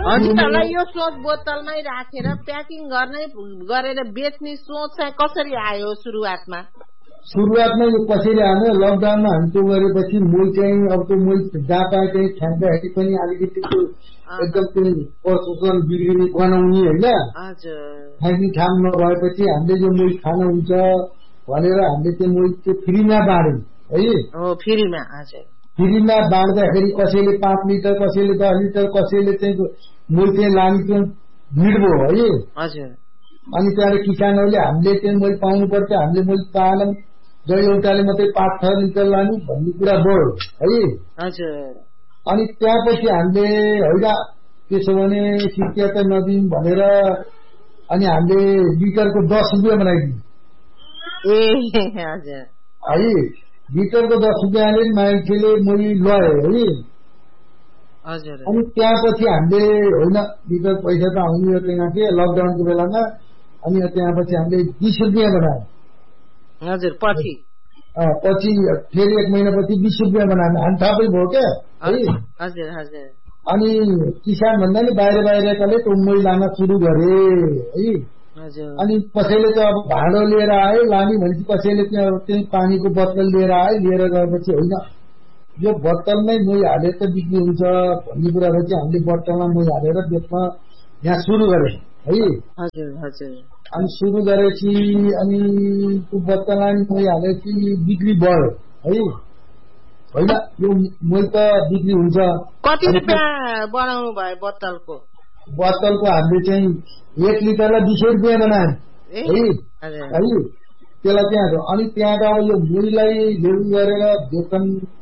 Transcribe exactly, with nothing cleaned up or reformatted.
हजुरलाई यो सोच बोतलमै राखेर प्याकिङ गर्ने गरेर बेच्ने सोच चाहिँ कसरी आयो सुरुवातमा? सुरुवातमा यो कसरी आयो लकडाउनमा हामी त्यो गरेपछि मही चाहिँ अब त्यो मही जहाँ पाए चाहिँ फ्याँक्दाखेरि पनि अलिकति त्यो एकदम त्यो प्रशोषण बिग्रिने बनाउने होइन फ्याँक्ने ठाउँ नभएपछि हामीले यो मही खानु हुन्छ भनेर हामीले त्यो मही त्यो फ्रीमा बाँड्यौँ है। फ्रीमा हजुर फ्रीमा बाँड्दाखेरि कसैले पाँच लिटर कसैले दस लिटर कसैले चाहिँ मही चाहिँ लाने त्यो मिड्बो है हजुर। अनि त्यहाँबाट किसानहरूले हामीले चाहिँ मही पाउनु पर्छ हामीले मही पाएनौँ जो एउटाले मात्रै पाँच छ लिटर लानु भन्ने कुरा भयो है हजुर। अनि त्यहाँपछि हामीले होइन त्यसो भने सिकिया त नदिउँ भनेर अनि हामीले लिटरको दस रुपियाँ बनाइदियौँ ए है लिटरको दस रुपियाँले मान्छेले मही लयो है हजुर। अनि त्यहाँपछि हामीले होइन लिटर पैसा त आउने त्यहाँ के लकडाउनको बेलामा अनि त्यहाँपछि हामीले बिस रुपियाँ बनायौँ हजुर। पछि पछि फेरि एक महिनापछि बिस रुपियाँ बनायौँ हामी थापै भयो क्या है हजुर हजुर। अनि किसान भन्दा नि बाहिर बाहिरकाले त्यो मही लान सुरु गरे है अनि कसैले त अब भाडो लिएर आयो लाने भनेपछि कसैले त्यही पानीको बोतल लिएर आयो लिएर गएपछि होइन यो बोतलमै मही हालेर त बिक्री हुन्छ भन्ने कुरा चाहिँ हामीले बोतलमा मही हालेर बेच्न यहाँ सुरु गरे है हजुर हजुर। अनि सुरु गरेपछि अनि त्यो बोतलमा मही हालेपछि बिक्री भयो है होइन यो मही त बिक्री हुन्छ। कति रुपियाँ बनाउनु भयो बोतलको? बोतलको हामीले चाहिँ एक लिटरलाई बिस रुपियाँ बनायौँ है है त्यसलाई त्यहाँ अनि त्यहाँबाट अब यो महीलाई ल्याउ गरेर दोकान